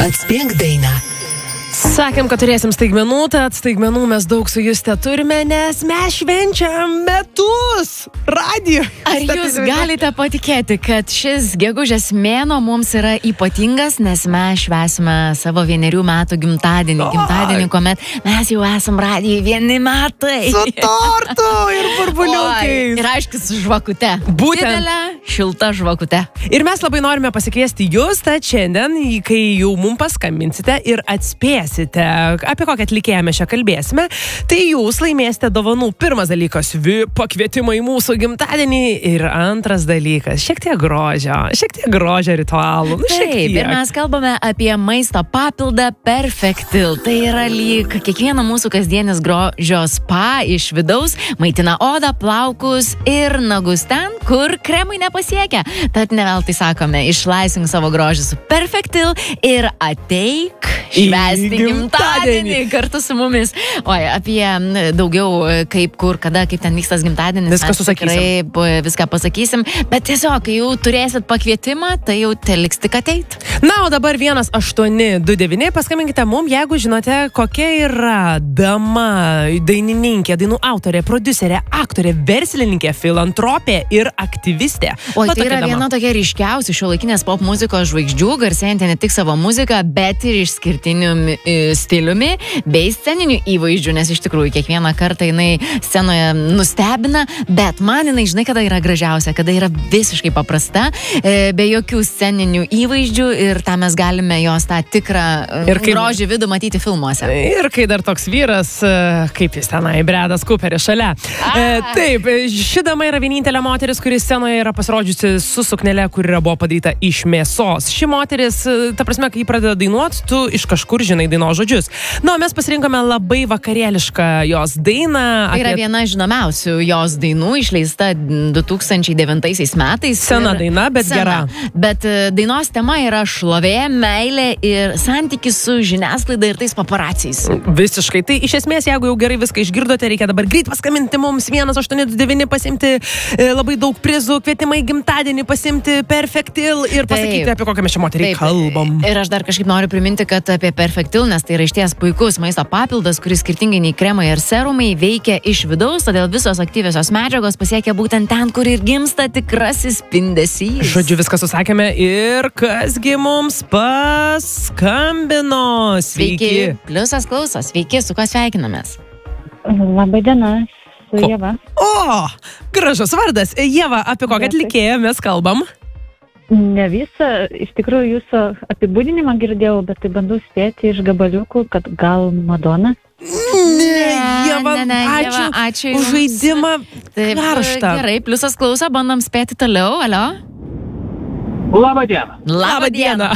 Atspėk dainą. Sakėm, kad turėsim staigmenų, tad staigmenų mes daug su Juste turime, nes mes švenčiam metus radijo. Ar jūs galite patikėti, kad šis gegužės mėnuo mums yra ypatingas, nes mes švęsime savo 1 metų gimtadienį, kuomet mes jau esam radijai 1 metai. Su tortu ir burbuliukais. Ir aišku, su žvakute. Būtent. Didelė, šilta žvakute. Ir mes labai norime pasikviesti Justą šiandien, kai jau mums paskambinsite ir atspėsite, apie kokią atlikėją mes čia kalbėsime, tai jūs laimėsite dovanų. Pirmas dalykas – pakvietimą į mūsų gimtadienį, ir antras dalykas – šiek tiek grožio ritualų. Taip, ir mes kalbame apie maisto papildą Perfektil. Tai yra lyg kiekviena mūsų kasdienis grožio spa iš vidaus, maitina odą, plaukus ir nagus ten, kur kremai nepasiekia. Tad ne veltui sakome, išlaisvink savo grožį su Perfektil ir ateik švęsti gimtadienį kartu su mumis. Oi, apie daugiau kaip, kur, kada, kaip ten vykstas gimtadienis. Viską susakysim. Viską pasakysim. Bet tiesiog, kai jau turėsit pakvietimą, tai jau teliks tik ateit. Na, o dabar 1829 paskambinkite mum, jeigu žinote, kokia yra dama, dainininkė, dainų autorė, prodiuserė, aktorė, verslininkė, filantropė ir aktyvistė. Oi, tai yra viena tokia ryškiausių šiuolaikinės pop muzikos žvaigždžių, garsėjanti ne tik savo muziką, bet ir išskirtiniu stiliumi bei sceniniu įvaizdžiu, nes iš tikrųjų kiekvieną kartą jinai scenoje nustebina, bet man jinai, žinai, kada yra gražiausia, kada yra visiškai paprasta, be jokių sceninių įvaizdžių, ir tą mes galime jos tą tikrą grožį vidų matyti filmuose. Ir kai dar toks vyras, kaip jis tenai, Bredas Cooperis šalia. Taip, ši dama yra vienintelė moteris, kuri scenoje yra pasirodžiusi su suknele, kuri buvo padaryta iš mėsos. Ši moteris, ta prasme, kai jį pradeda dainuoti, tu iš kažkur žinai dainos žodžius. Na, mes pasirinkome labai vakarėlišką jos dainą. Tai yra viena žinomiausių jos dainų, išleista 2009 metais. Sena daina, bet gera. Bet dainos tema yra šlovė, meilė ir santykis su žiniasklaida ir tais paparaciais. Visiškai. Tai iš esmės, jeigu jau gerai viską išgirdote, reikia dabar greit paskambinti mums 1829, pasimti labai daug prizų, kvietimą į gimtadienį, pasimti Perfektil ir pasakyti, apie kokią mes čia moterį kalbam. Ir aš dar kažkaip noriu priminti, kad apie Perfektil, nes tai yra išties puikus maisto papildas, kuris skirtingai nei kremai ir serumai veikia iš vidaus, todėl visos aktyviosios medžiagos pasiekia būtent ten, kur ir gimsta tikrasis spindesys. Žodžiu, viską susakėme ir kasgi mums paskambino. Sveiki. Pliusas klauso. Sveiki, su kuo sveikinamės? Labadiena, su Ieva. O, gražus vardas. Ieva, apie kokią atlikėją mes kalbam? Ne visą, iš tikrųjų jūsų apibūdinimą girdėjau, bet tai bandau spėti iš gabaliukų, kad gal Madona. Ieva, ačiū už žaidimą. Karštą. Gerai, Pliusas klauso, bandom spėti toliau. Alio? Labadiena. Labadiena.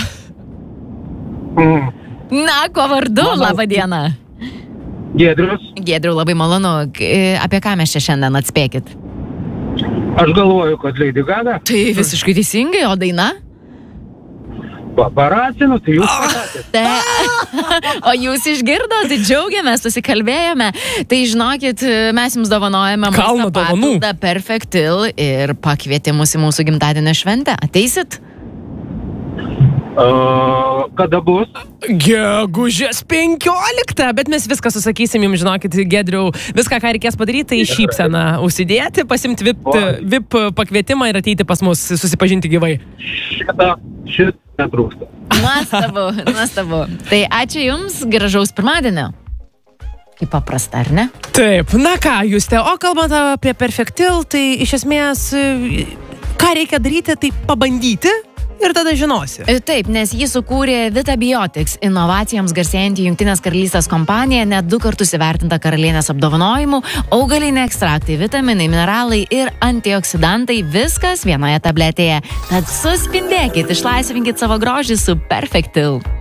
Na, kuo vardu? Labadiena. Giedrius. Giedriu, labai malonu. Apie ką mes čia šiandien atspėkit? Aš galvoju, kad Lady Gaga. Tai visiškai teisingai, o daina? Paparacinų, tai jūs pasakėte. O jūs išgirdot, džiaugiamės, susikalbėjome. Tai žinokit, mes jums dovanojame maisto papildą Perfektil ir pakvietimus į mūsų gimtadienio šventę. Ateisit? Kada bus? Gegužės 15, bet mes viską susakysim jums, žinokit, Giedriau, viską, ką reikės padaryti, tai šypseną užsidėti, pasimti VIP pakvietimą ir ateiti pas mus susipažinti gyvai. Šitą trūksta. Nuostabu. Tai ačiū jums, gražaus pirmadienio. Kaip paprasta, ar ne? Taip, na ką, Juste, o kalbant apie Perfektil, tai iš esmės, ką reikia daryti, tai pabandyti ir tada žinosi. Taip, nes jį sukūrė Vitabiotics, inovacijoms garsėjantį Jungtinės karalystės kompanija, net 2 kartus įvertinta karalienės apdovanojimų, augaliniai ekstraktai, vitaminai, mineralai ir antioksidantai, viskas vienoje tabletėje. Tad suspindėkit, išlaisvinkit savo grožį su Perfektil.